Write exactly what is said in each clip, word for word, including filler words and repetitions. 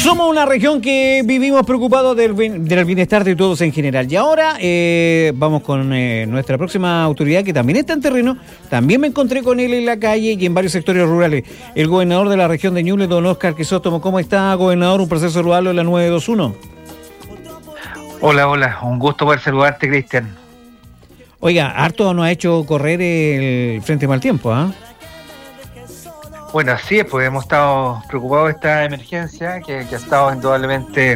Somos una región que vivimos preocupados del, del bienestar de todos en general. Y ahora eh, vamos con eh, nuestra próxima autoridad, que también está en terreno. También me encontré con él en la calle y en varios sectores rurales. El gobernador de la región de Ñuble, don Óscar Crisóstomo. ¿Cómo está, gobernador? Un proceso saludarlo en la nueve dos uno. Hola, hola. Un gusto poder saludarte, Cristian. Oiga, harto nos ha hecho correr el frente mal tiempo, ¿ah? ¿eh? Bueno, así es, pues hemos estado preocupados de esta emergencia que, que ha estado indudablemente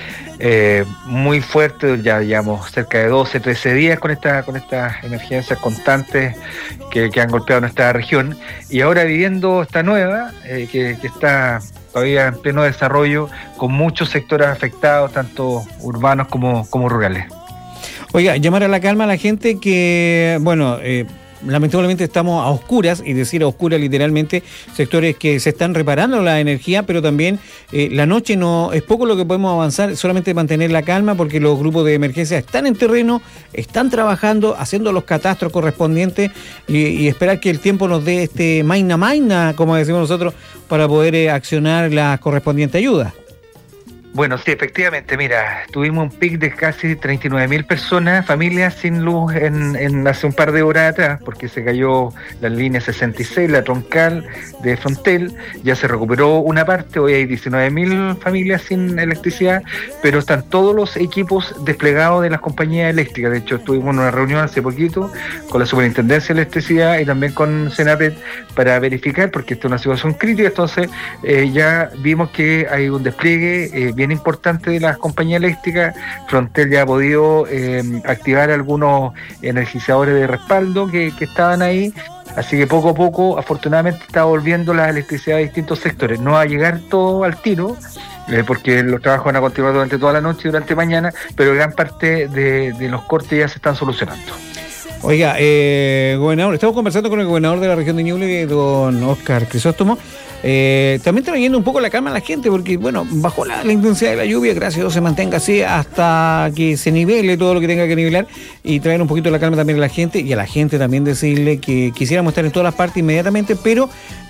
eh, muy fuerte. Ya llevamos cerca de doce, trece días con esta con estas emergencias constantes que, que han golpeado nuestra región, y ahora viviendo esta nueva eh, que, que está todavía en pleno desarrollo, con muchos sectores afectados, tanto urbanos como, como rurales. Oiga, llamar a la calma a la gente que, bueno, eh, lamentablemente estamos a oscuras, y decir a oscuras literalmente, sectores que se están reparando la energía, pero también eh, la noche no es poco lo que podemos avanzar, solamente mantener la calma, porque los grupos de emergencia están en terreno, están trabajando, haciendo los catastros correspondientes, y, y esperar que el tiempo nos dé este maina maina, como decimos nosotros, para poder eh, accionar la correspondiente ayuda. Bueno, sí, efectivamente, mira, tuvimos un pic de casi treinta y nueve mil personas, familias sin luz en, en hace un par de horas atrás, porque se cayó la línea sesenta y seis, la troncal de Frontel. Ya se recuperó una parte, hoy hay diecinueve mil familias sin electricidad, pero están todos los equipos desplegados de las compañías eléctricas. De hecho, estuvimos en una reunión hace poquito con la Superintendencia de Electricidad y también con Senapred para verificar, porque esta es una situación crítica. Entonces eh, ya vimos que hay un despliegue eh, bien importante de las compañías eléctricas. Frontel ya ha podido eh, activar algunos energizadores de respaldo que, que estaban ahí, así que poco a poco afortunadamente está volviendo la electricidad a distintos sectores. No va a llegar todo al tiro, eh, porque los trabajos van a continuar durante toda la noche y durante mañana, pero gran parte de, de los cortes ya se están solucionando. Oiga, eh, gobernador, estamos conversando con el gobernador de la región de Ñuble, don Óscar Crisóstomo, eh, también trayendo un poco la calma a la gente, porque bueno, bajó la, la intensidad de la lluvia, gracias a Dios se mantenga así hasta que se nivele todo lo que tenga que nivelar, y traer un poquito la calma también a la gente, y a la gente también decirle que quisiéramos estar en todas las partes inmediatamente, pero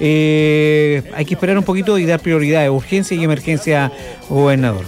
eh, hay que esperar un poquito y dar prioridad, urgencia y emergencia, gobernador.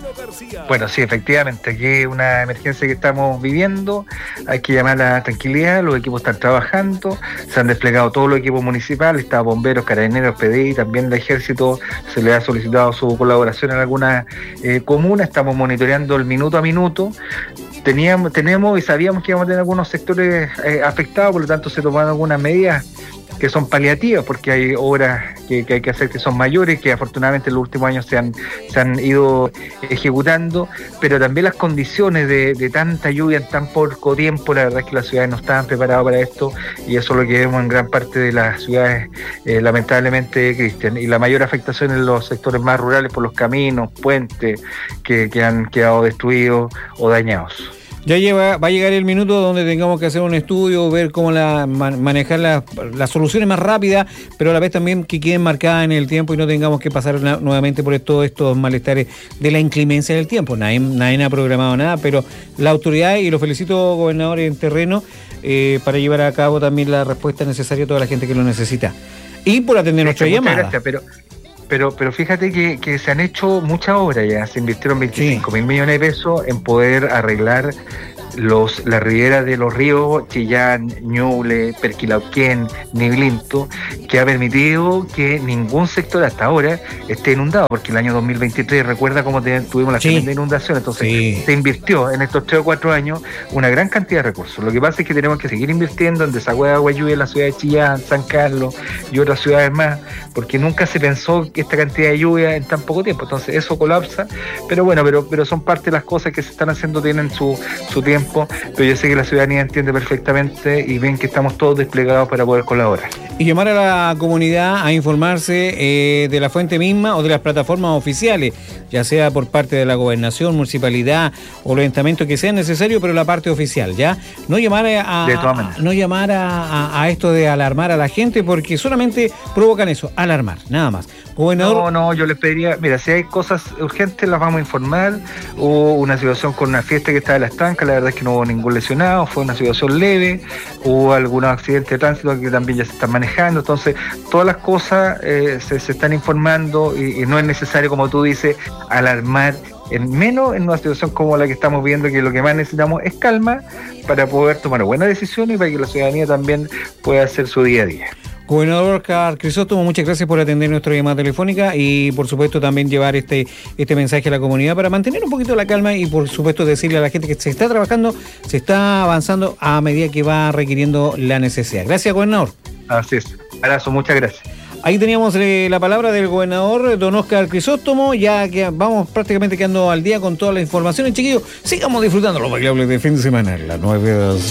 Bueno, sí, efectivamente, aquí es una emergencia que estamos viviendo, hay que llamar a la tranquilidad, los equipos están trabajando, se han desplegado todos los equipos municipales, está bomberos, carabineros, P D I, también el ejército se le ha solicitado su colaboración en algunas eh, comunas, estamos monitoreando el minuto a minuto. Teníamos, tenemos y sabíamos que íbamos a tener algunos sectores eh, afectados, por lo tanto se tomaron algunas medidas que son paliativas, porque hay obras que, que hay que hacer que son mayores, que afortunadamente en los últimos años se han, se han ido ejecutando, pero también las condiciones de, de tanta lluvia en tan poco tiempo, la verdad es que las ciudades no estaban preparadas para esto, y eso es lo que vemos en gran parte de las ciudades, eh, lamentablemente, Cristian, y la mayor afectación en los sectores más rurales por los caminos, puentes que, que han quedado destruidos o dañados. Ya lleva, va a llegar el minuto donde tengamos que hacer un estudio, ver cómo la, man, manejar las la soluciones más rápidas, pero a la vez también que queden marcadas en el tiempo y no tengamos que pasar una, nuevamente por todos estos malestares de la inclemencia del tiempo. Nadie, nadie ha programado nada, pero la autoridad, y lo felicito, gobernador, en terreno, eh, para llevar a cabo también la respuesta necesaria a toda la gente que lo necesita. Y por atender nuestra llamada. Gracias, pero... Pero, pero fíjate que, que se han hecho muchas obras ya, se invirtieron veinticinco mil millones de pesos en poder arreglar los la ribera de los ríos Chillán, Ñuble, Perquilauquén, Niblinto, que ha permitido que ningún sector hasta ahora esté inundado, porque el año dos mil veintitrés, recuerda cómo te, tuvimos la tremenda sí. inundación, entonces sí. se invirtió en estos tres o cuatro años una gran cantidad de recursos. Lo que pasa es que tenemos que seguir invirtiendo en desagüe de agua lluvia en la ciudad de Chillán, San Carlos y otras ciudades más, porque nunca se pensó que esta cantidad de lluvia en tan poco tiempo, entonces eso colapsa, pero bueno, pero, pero son parte de las cosas que se están haciendo, tienen su, su tiempo, pero yo sé que la ciudadanía entiende perfectamente y ven que estamos todos desplegados para poder colaborar. Y llamar a la comunidad a informarse eh, de la fuente misma o de las plataformas oficiales, ya sea por parte de la gobernación, municipalidad o los estamentos que sean necesarios, pero la parte oficial, ¿ya? No llamar a, a no llamar a, a, a esto de alarmar a la gente, porque solamente provocan eso, alarmar, nada más. Gobernador... No, no, yo les pediría, mira, si hay cosas urgentes las vamos a informar. Hubo una situación con una fiesta que estaba en la estanca, la verdad es que no hubo ningún lesionado, fue una situación leve, hubo algunos accidentes de tránsito que también ya se están manejando, entonces todas las cosas eh, se, se están informando y, y no es necesario, como tú dices, alarmar, en menos en una situación como la que estamos viendo, que lo que más necesitamos es calma para poder tomar buenas decisiones y para que la ciudadanía también pueda hacer su día a día. Gobernador Oscar Crisóstomo, muchas gracias por atender nuestra llamada telefónica y por supuesto también llevar este este mensaje a la comunidad para mantener un poquito la calma y por supuesto decirle a la gente que se está trabajando, se está avanzando a medida que va requiriendo la necesidad. Gracias, gobernador. Así es. Abrazo, muchas gracias. Ahí teníamos eh, la palabra del gobernador don Oscar Crisóstomo, ya que vamos prácticamente quedando al día con toda la información. Y chiquillos, sigamos disfrutando los bailables de fin de semana, las nueve